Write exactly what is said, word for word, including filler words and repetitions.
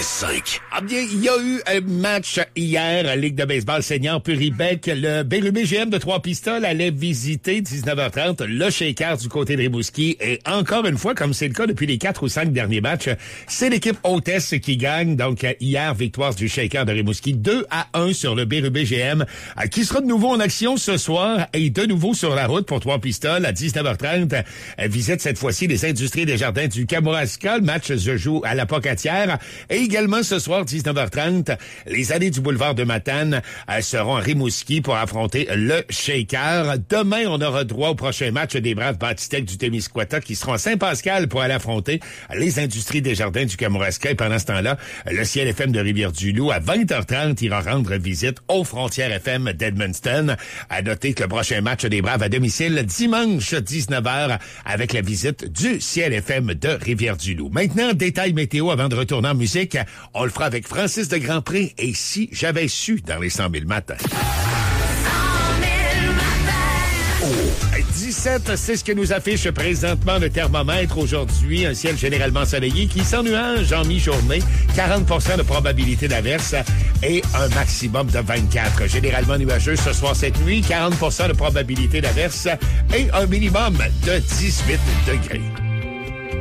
cinq. Ah bien, il y a eu un match hier, Ligue de baseball senior Puribec. Le B R U B G M de Trois-Pistoles allait visiter dix-neuf heures trente le Shaker du côté de Rimouski. Et encore une fois, comme c'est le cas depuis les quatre ou cinq derniers matchs, c'est l'équipe hôtesse qui gagne. Donc hier, victoire du Shaker de Rimouski, deux à un sur le B R U B G M, qui sera de nouveau en action ce soir et de nouveau sur la route pour Trois-Pistoles à dix-neuf heures trente. Visite cette fois-ci les Industries des Jardins du Kamouraska. Le match se joue à la Pocatière. Et également ce soir, dix-neuf heures trente, les allées du boulevard de Matane euh, seront à Rimouski pour affronter le Shaker. Demain, on aura droit au prochain match des Braves Bâtistec du Témiscouata qui seront à Saint-Pascal pour aller affronter les Industries des Jardins du Kamouraska. Et pendant ce temps-là, le Ciel F M de Rivière-du-Loup à vingt heures trente ira rendre visite aux Frontières F M d'Edmundston. À noter que le prochain match des Braves à domicile, dimanche dix-neuf heures, avec la visite du Ciel F M de Rivière-du-Loup. Maintenant, détail météo avant de retourner en musique. On le fera avec Francis de Grandpré et Si j'avais su dans les cent mille matins. Oh, dix-sept, c'est ce que nous affiche présentement le thermomètre aujourd'hui. Un ciel généralement ensoleillé qui sans nuages en mi-journée. quarante pour cent de probabilité d'averse et un maximum de vingt-quatre. Généralement nuageux ce soir cette nuit. quarante pour cent de probabilité d'averse et un minimum de dix-huit degrés.